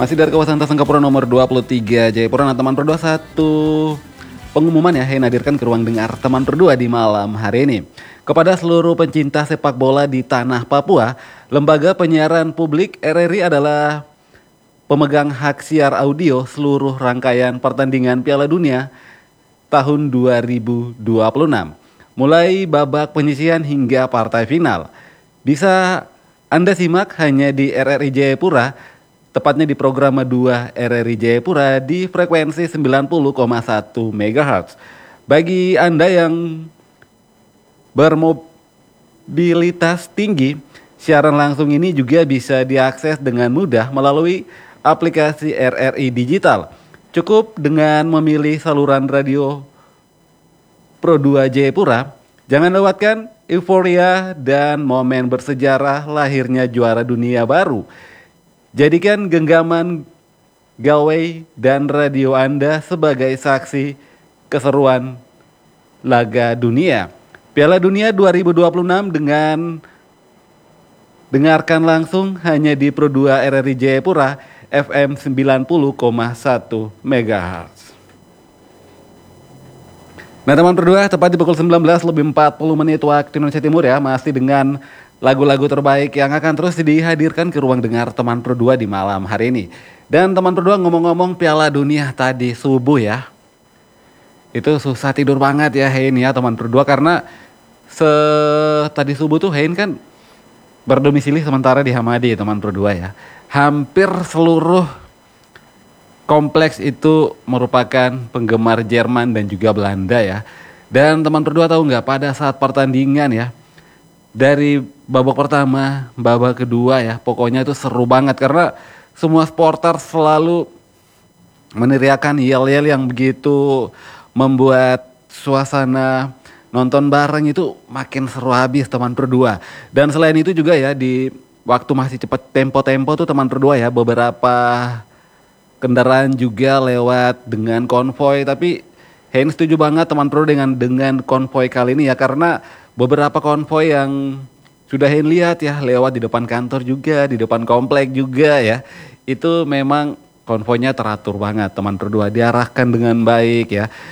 Masih dari kawasan Tasengkapura nomor 23 Jayapura. Nah teman berdua, satu pengumuman ya yang hadirkan ke ruang dengar teman berdua di malam hari ini. Kepada seluruh pencinta sepak bola di tanah Papua, Lembaga Penyiaran Publik RRI adalah pemegang hak siar audio seluruh rangkaian pertandingan Piala Dunia tahun 2026. Mulai babak penyisihan hingga partai final. Bisa Anda simak hanya di RRI Jayapura, tepatnya di program 2 RRI Jayapura di frekuensi 90,1 MHz. Bagi Anda yang bermobilitas tinggi, siaran langsung ini juga bisa diakses dengan mudah melalui aplikasi RRI Digital. Cukup dengan memilih saluran radio Pro 2 Jayapura. Jangan lewatkan euforia dan momen bersejarah lahirnya juara dunia baru. Jadikan genggaman gawai dan radio Anda sebagai saksi keseruan laga dunia. Piala Dunia 2026 dengan dengarkan langsung hanya di Pro 2 RRI Jayapura FM 90,1 MHz. Nah teman berdua, tepat di pukul 19 lebih 40 menit waktu Indonesia Timur ya, masih dengan lagu-lagu terbaik yang akan terus dihadirkan ke ruang dengar teman berdua di malam hari ini. Dan teman berdua, ngomong-ngomong Piala Dunia tadi subuh ya, itu susah tidur banget ya Hein ya teman berdua, karena tadi subuh tuh Hein kan berdomisili sementara di Hamadi teman berdua ya. Hampir seluruh kompleks itu merupakan penggemar Jerman dan juga Belanda ya. Dan teman berdua tahu nggak, pada saat pertandingan ya, dari babak pertama, babak kedua ya, pokoknya itu seru banget karena semua supporter selalu meneriakan yel-yel yang begitu membuat suasana nonton bareng itu makin seru habis teman berdua. Dan selain itu juga ya, di waktu masih cepat tempo-tempo tuh teman berdua ya, beberapa kendaraan juga lewat dengan konvoy. Tapi Hen setuju banget teman berdua dengan konvoy kali ini ya, karena beberapa konvoy yang sudah Hen lihat ya lewat di depan kantor juga, di depan komplek juga ya, itu memang konvoynya teratur banget teman berdua, diarahkan dengan baik ya.